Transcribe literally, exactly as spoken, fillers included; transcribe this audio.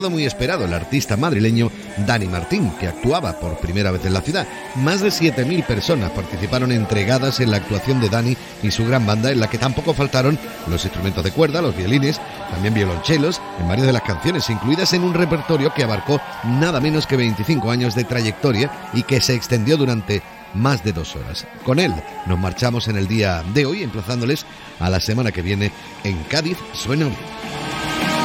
Muy esperado el artista madrileño Dani Martín, que actuaba por primera vez en la ciudad. Más de siete mil personas participaron entregadas en la actuación de Dani y su gran banda, en la que tampoco faltaron los instrumentos de cuerda, los violines, también violonchelos, en varias de las canciones, incluidas en un repertorio que abarcó nada menos que veinticinco años de trayectoria y que se extendió durante más de dos horas. Con él nos marchamos en el día de hoy, emplazándoles a la semana que viene en Cádiz Suena Bien.